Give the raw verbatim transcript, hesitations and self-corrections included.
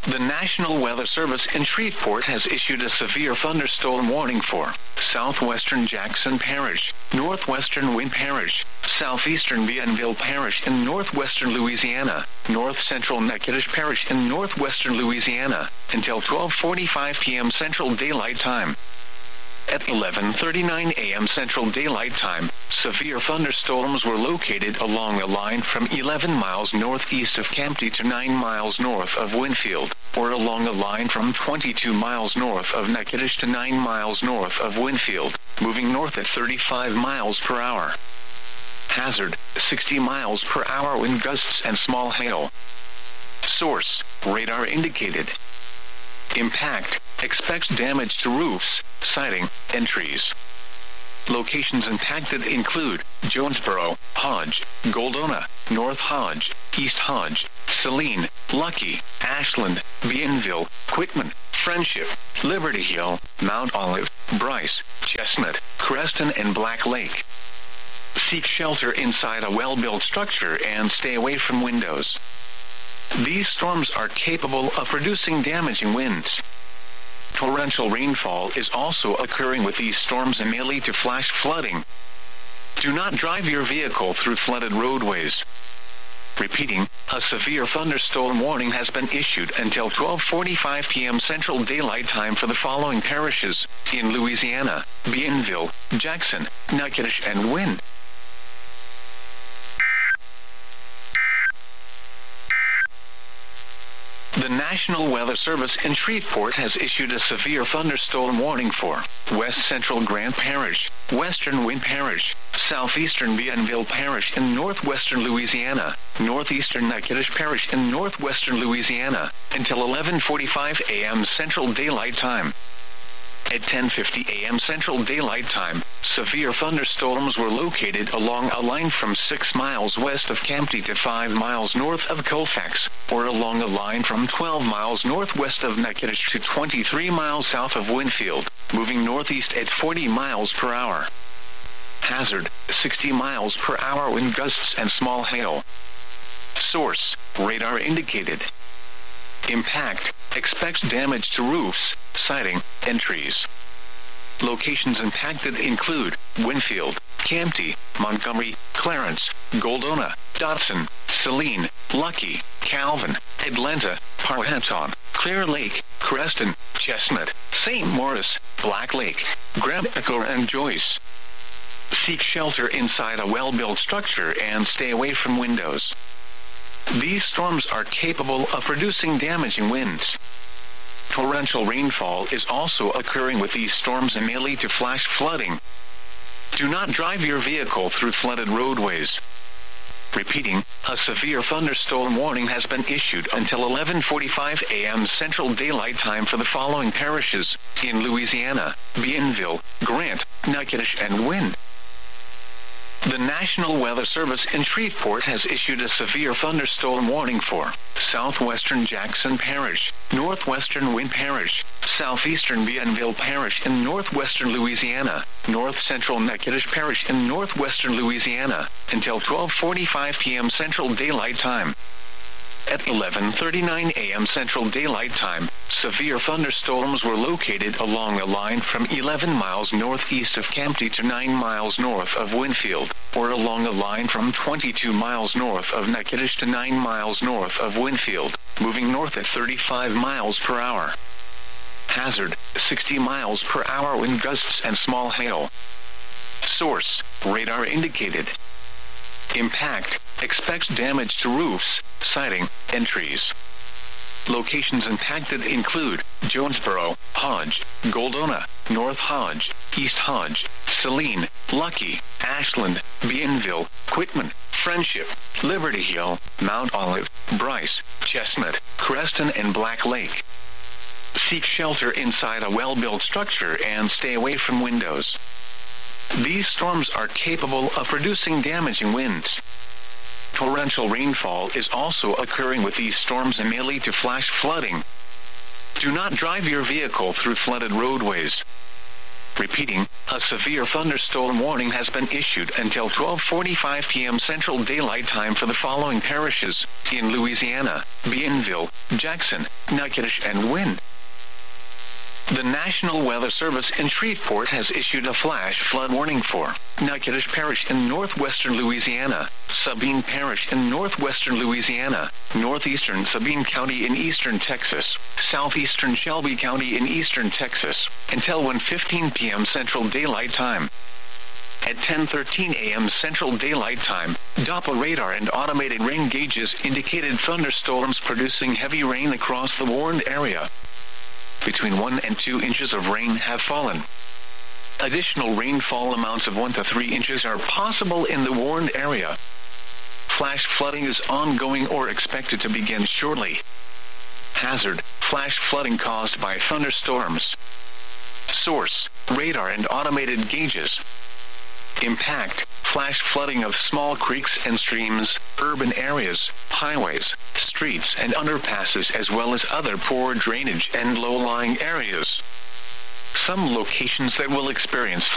The National Weather Service in Shreveport has issued a severe thunderstorm warning for southwestern Jackson Parish, northwestern Wynne Parish, southeastern Bienville Parish in northwestern Louisiana, north-central Natchitoches Parish in northwestern Louisiana, until twelve forty-five p m Central Daylight Time. At eleven thirty-nine a m Central Daylight Time, severe thunderstorms were located along a line from eleven miles northeast of Campty to nine miles north of Winfield, or along a line from twenty-two miles north of Natchitoches to nine miles north of Winfield, moving north at thirty-five miles per hour. Hazard, sixty miles per hour wind gusts and small hail. Source, radar indicated. Impact, expects damage to roofs, siding, and trees. Locations impacted include Jonesboro, Hodge, Goldona, North Hodge, East Hodge, Saline, Lucky, Ashland, Bienville, Quitman, Friendship, Liberty Hill, Mount Olive, Bryce, Chestnut, Creston, and Black Lake. Seek shelter inside a well-built structure and stay away from windows. These storms are capable of producing damaging winds. Torrential rainfall is also occurring with these storms and may lead to flash flooding. Do not drive your vehicle through flooded roadways. Repeating, a severe thunderstorm warning has been issued until twelve forty-five p m Central Daylight Time for the following parishes in Louisiana: Bienville, Jackson, Natchitoches, and Wynne. The National Weather Service in Shreveport has issued a severe thunderstorm warning for West Central Grant Parish, Western Wynne Parish, Southeastern Bienville Parish in northwestern Louisiana, Northeastern Natchitoches Parish in northwestern Louisiana, until eleven forty-five a m Central Daylight Time. At ten fifty a m Central Daylight Time, severe thunderstorms were located along a line from six miles west of Campty to five miles north of Colfax, or along a line from twelve miles northwest of Natchitoches to twenty-three miles south of Winfield, moving northeast at forty miles per hour. Hazard, sixty miles per hour wind gusts and small hail. Source, radar indicated. Impact, expects damage to roofs, siding, and trees. Locations impacted include Winfield, Campty, Montgomery, Clarence, Goldona, Dotson, Saline, Lucky, Calvin, Atlanta, Powhatan, Clear Lake, Creston, Chestnut, Saint Maurice, Black Lake, Grand Echo, and Joyce. Seek shelter inside a well-built structure and stay away from windows. These storms are capable of producing damaging winds. Torrential rainfall is also occurring with these storms and may lead to flash flooding. Do not drive your vehicle through flooded roadways. Repeating, a severe thunderstorm warning has been issued until eleven forty-five a m Central Daylight Time for the following parishes in Louisiana: Bienville, Grant, Natchitoches, and Wynne. The National Weather Service in Shreveport has issued a severe thunderstorm warning for southwestern Jackson Parish, northwestern Wynne Parish, southeastern Bienville Parish in northwestern Louisiana, north-central Natchitoches Parish in northwestern Louisiana, until twelve forty-five p m Central Daylight Time. At eleven thirty-nine a m Central Daylight Time, severe thunderstorms were located along a line from eleven miles northeast of Campty to nine miles north of Winfield, or along a line from twenty-two miles north of Natchitoches to nine miles north of Winfield, moving north at thirty-five miles per hour. Hazard, sixty miles per hour wind gusts and small hail. Source, radar indicated. Impact, expects damage to roofs, siding, and trees. Locations impacted include Jonesboro, Hodge, Goldona, North Hodge, East Hodge, Saline, Lucky, Ashland, Bienville, Quitman, Friendship, Liberty Hill, Mount Olive, Bryce, Chestnut, Creston, and Black Lake. Seek shelter inside a well-built structure and stay away from windows. These storms are capable of producing damaging winds. Torrential rainfall is also occurring with these storms and may lead to flash flooding. Do not drive your vehicle through flooded roadways. Repeating, a severe thunderstorm warning has been issued until twelve forty-five p m Central Daylight Time for the following parishes in Louisiana: Bienville, Jackson, Natchitoches, and Wynne. The National Weather Service in Shreveport has issued a flash flood warning for Natchitoches Parish in northwestern Louisiana, Sabine Parish in northwestern Louisiana, northeastern Sabine County in eastern Texas, southeastern Shelby County in eastern Texas, until one fifteen p m Central Daylight Time. At ten thirteen a m Central Daylight Time, Doppler radar and automated rain gauges indicated thunderstorms producing heavy rain across the warned area. Between one and two inches of rain have fallen. Additional rainfall amounts of one to three inches are possible in the warned area. Flash flooding is ongoing or expected to begin shortly. Hazard: flash flooding caused by thunderstorms. Source: radar and automated gauges. Impact: flash flooding of small creeks and streams, urban areas, highways, streets and underpasses, as well as other poor drainage and low-lying areas. Some locations that will experience